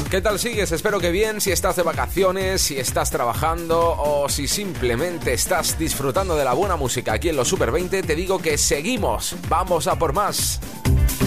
¿Qué tal sigues? Espero que bien. Si estás de vacaciones, si estás trabajando o si simplemente estás disfrutando de la buena música aquí en los Super 20, te digo que seguimos. Vamos a por más.